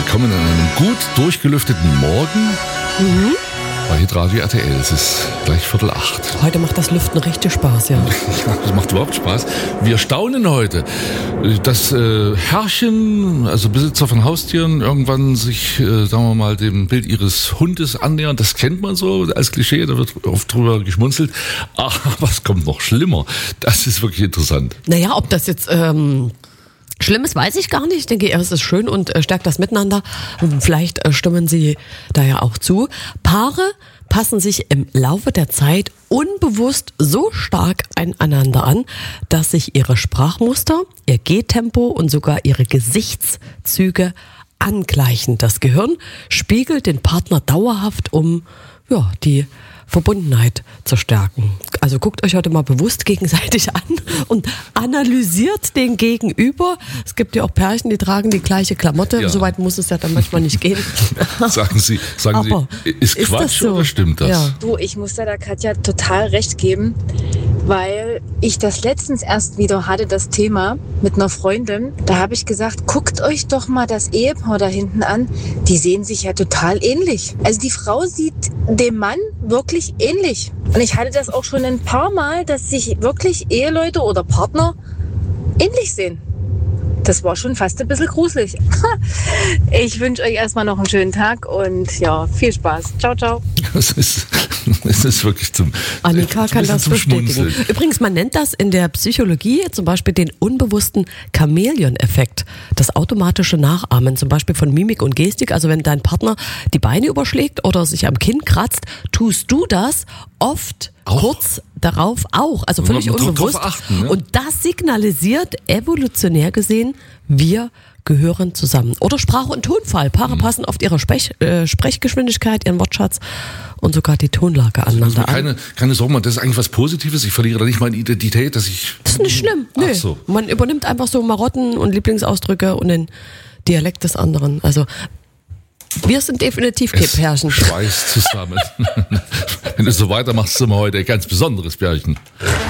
Willkommen an einem gut durchgelüfteten Morgen bei Hitradio RTL. Es ist gleich 7:45. Heute macht das Lüften richtig Spaß, ja. Ja, das macht überhaupt Spaß. Wir staunen heute, dass Herrchen, also Besitzer von Haustieren, irgendwann sich, sagen wir mal, dem Bild ihres Hundes annähern. Das kennt man so als Klischee, da wird oft drüber geschmunzelt. Aber es kommt noch schlimmer. Das ist wirklich interessant. Naja, ob das jetzt Schlimmes weiß ich gar nicht. Ich denke, es ist schön und stärkt das Miteinander. Vielleicht stimmen Sie da ja auch zu. Paare passen sich im Laufe der Zeit unbewusst so stark einander an, dass sich ihre Sprachmuster, ihr Gehtempo und sogar ihre Gesichtszüge angleichen. Das Gehirn spiegelt den Partner dauerhaft, um die Verbundenheit zu stärken. Also guckt euch heute mal bewusst gegenseitig an und analysiert den Gegenüber. Es gibt ja auch Pärchen, die tragen die gleiche Klamotte. Ja. So weit muss es ja dann manchmal nicht gehen. Sagen Sie, ist Quatsch das so? Oder stimmt das? Ja. Du, ich muss da der Katja total recht geben, weil ich das letztens erst wieder hatte, das Thema mit einer Freundin. Da habe ich gesagt, guckt euch doch mal das Ehepaar da hinten an. Die sehen sich ja total ähnlich. Also die Frau sieht dem Mann wirklich ähnlich. Und ich hatte das auch schon ein paar Mal, dass sich wirklich Eheleute oder Partner ähnlich sehen. Das war schon fast ein bisschen gruselig. Ich wünsche euch erstmal noch einen schönen Tag und ja, viel Spaß. Ciao, ciao. Es ist wirklich Annika kann das bestätigen. Schmunzeln. Übrigens, man nennt das in der Psychologie zum Beispiel den unbewussten Chamäleon-Effekt. Das automatische Nachahmen, zum Beispiel von Mimik und Gestik. Also wenn dein Partner die Beine überschlägt oder sich am Kinn kratzt, tust du das oft kurz darauf auch. Also völlig Man muss unbewusst. drauf achten, ne? Und das signalisiert evolutionär gesehen, wir gehören zusammen. Oder Sprache und Tonfall. Paare passen oft ihre Sprechgeschwindigkeit, ihren Wortschatz und sogar die Tonlage aneinander an. Keine Sorge, das ist eigentlich was Positives. Ich verliere da nicht meine Identität, dass ich... Das ist nicht schlimm. Nö. Ach so. Man übernimmt einfach so Marotten und Lieblingsausdrücke und den Dialekt des anderen. Also wir sind definitiv kein Pärchen. Schweiß zusammen. Wenn du so weitermachst, sind wir heute ein ganz besonderes Pärchen.